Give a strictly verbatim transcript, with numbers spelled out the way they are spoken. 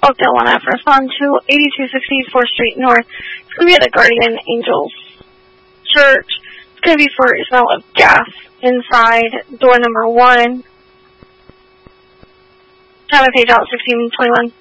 Oakdale one F. Respond to eighty-two sixty fourth Street North. It's going to be at the Guardian Angels Church. It's going to be for a smell of gas inside door number one. Time of page out sixteen twenty-one.